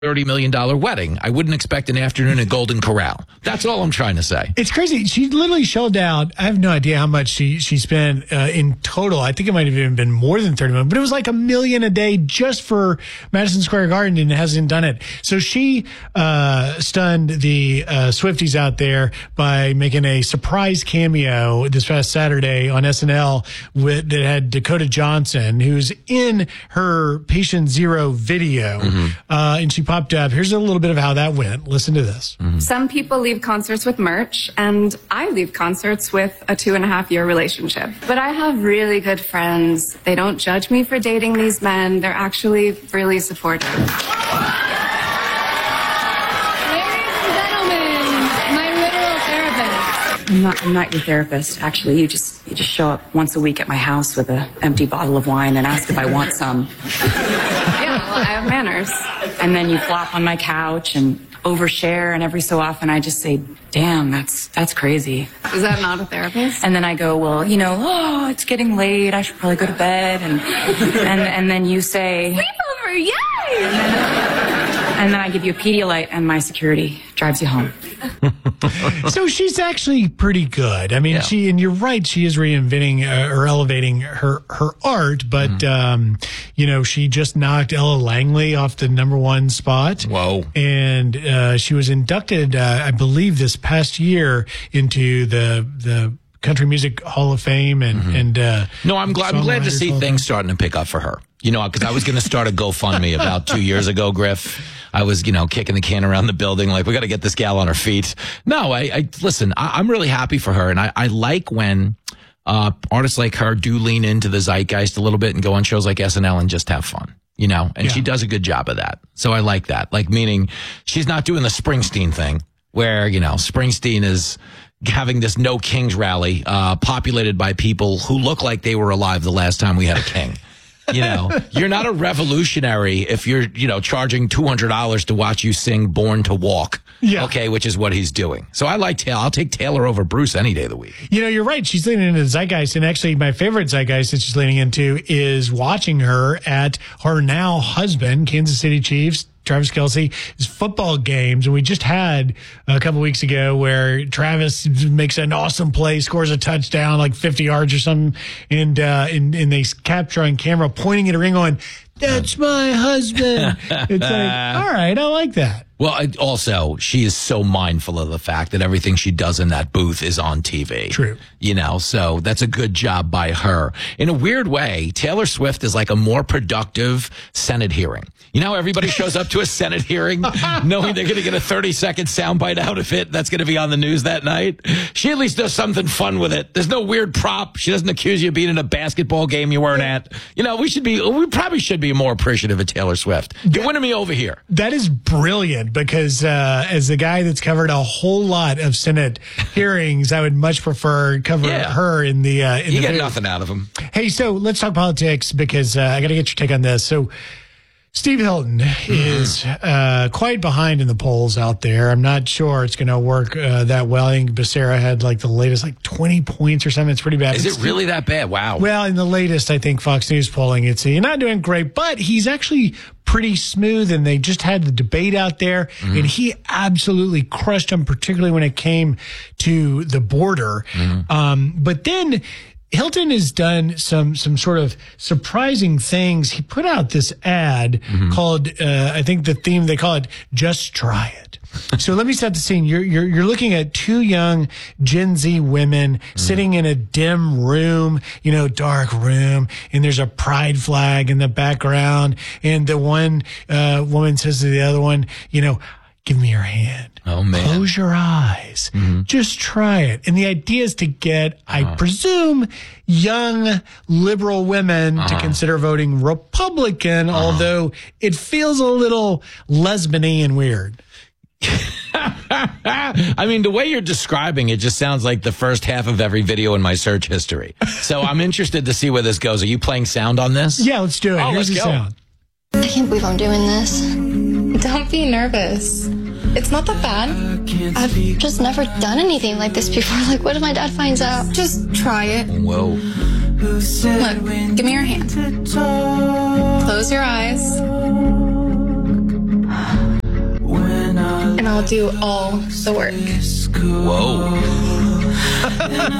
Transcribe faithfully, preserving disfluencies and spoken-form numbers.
thirty million dollars wedding. I wouldn't expect an afternoon at Golden Corral. That's all I'm trying to say. It's crazy. She literally shelled out, I have no idea how much she, she spent uh, in total. I think it might have even been more than thirty million, but it was like a million a day just for Madison Square Garden, and hasn't done it. So she uh, stunned the uh, Swifties out there by making a surprise cameo this past Saturday on S N L with, that had Dakota Johnson, who's in her Patient Zero video. Mm-hmm. uh, and she popped up. Here's a little bit of how that went. Listen to this. Mm-hmm. Some people leave concerts with merch, and I leave concerts with a two and a half year relationship. But I have really good friends. They don't judge me for dating these men. They're actually really supportive. Ladies and gentlemen, my literal therapist. I'm not, I'm not your therapist, actually. You just, you just show up once a week at my house with an empty bottle of wine and ask if I want some. Yeah, well, I have manners. And then you flop on my couch and overshare, and every so often I just say, damn, that's that's crazy. Is that not a therapist? And then I go, well, you know, oh, it's getting late, I should probably go to bed. And and, and then you say, sleepover, yay! And then, and then I give you a Pedialyte, and my security drives you home. So she's actually pretty good. I mean, yeah. she, and you're right, she is reinventing uh, or elevating her, her art, but, mm-hmm. um, you know, she just knocked Ella Langley off the number one spot. Whoa. And, uh, she was inducted, uh, I believe this past year into the, the, Country Music Hall of Fame and, mm-hmm. and, uh, no, I'm glad, I'm glad to see things starting to pick up for her. You know, because I was going to start a GoFundMe about two years ago, Griff. I was, you know, kicking the can around the building like, we got to get this gal on her feet. No, I, I listen, I, I'm really happy for her. And I, I like when uh, artists like her do lean into the zeitgeist a little bit and go on shows like S N L and just have fun, you know, and yeah. she does a good job of that. So I like that. Like, meaning she's not doing the Springsteen thing where, you know, Springsteen is having this No Kings rally uh, populated by people who look like they were alive the last time we had a king. You know, you're not a revolutionary if you're, you know, charging two hundred dollars to watch you sing Born to Walk. Yeah. Okay, which is what he's doing. So I like Taylor. I'll take Taylor over Bruce any day of the week. You know, you're right. She's leaning into the zeitgeist. And actually, my favorite zeitgeist that she's leaning into is watching her at her now husband, Kansas City Chiefs, Travis Kelce, his football games. And we just had a couple weeks ago where Travis makes an awesome play, scores a touchdown, like fifty yards or something. And, uh, and, and they capture on camera pointing at a ring going, that's my husband. It's like, all right, I like that. Well, also, she is so mindful of the fact that everything she does in that booth is on T V. True. You know, so that's a good job by her. In a weird way, Taylor Swift is like a more productive Senate hearing. You know, everybody shows up to a Senate hearing knowing they're going to get a thirty-second soundbite out of it that's going to be on the news that night. She at least does something fun with it. There's no weird prop. She doesn't accuse you of being in a basketball game you weren't at. You know, we should be, we probably should be more appreciative of Taylor Swift. You're winning me over here. That is brilliant. Because uh, as the guy that's covered a whole lot of Senate hearings, I would much prefer cover yeah. her in the. Uh, in you the get video. nothing out of him. Hey, so let's talk politics because uh, I got to get your take on this. So Steve Hilton mm-hmm. is uh, quite behind in the polls out there. I'm not sure it's going to work uh, that well. I think Becerra had like the latest like twenty points or something. It's pretty bad. Is it's it really that bad? Wow. Well, in the latest, I think Fox News polling, it's you're not doing great, but he's actually pretty smooth, and they just had the debate out there, mm-hmm. and he absolutely crushed them, particularly when it came to the border. Mm-hmm. Um, but then Hilton has done some some sort of surprising things. He put out this ad mm-hmm. called, uh, I think the theme, they call it Just Try It. So let me set the scene. You're, you're, you're looking at two young Gen Z women mm. sitting in a dim room, you know, dark room, and there's a pride flag in the background. And the one, uh, woman says to the other one, you know, give me your hand. Oh, man. Close your eyes. Mm-hmm. Just try it. And the idea is to get, uh-huh. I presume, young liberal women uh-huh. to consider voting Republican, uh-huh. although it feels a little lesbian and weird. I mean, the way you're describing it just sounds like the first half of every video in my search history. So I'm interested to see where this goes. Are you playing sound on this? Yeah, let's do it. Oh, Here's let's the go. sound. I can't believe I'm doing this. Don't be nervous. It's not that bad. I've just never done anything like this before. Like, what if my dad finds out? Just try it. Whoa. Look, give me your hand. Close your eyes. and I'll do all the work. Whoa.